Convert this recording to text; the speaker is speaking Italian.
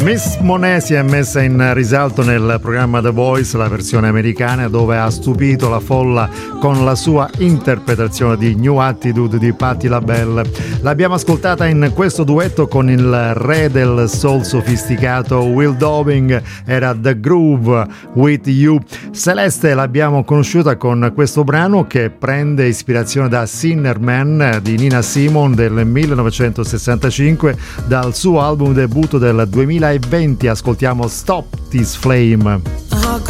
Miss Monet si è messa in risalto nel programma The Voice, la versione americana, dove ha stupito la folla con la sua interpretazione di New Attitude di Patti LaBelle. L'abbiamo ascoltata in questo duetto con il re del soul sofisticato Will Downing, era The Groove With You. Celeste l'abbiamo conosciuta con questo brano che prende ispirazione da Sinner Man di Nina Simone del 1965, dal suo album debutto del 2020. Ascoltiamo Stop This Flame.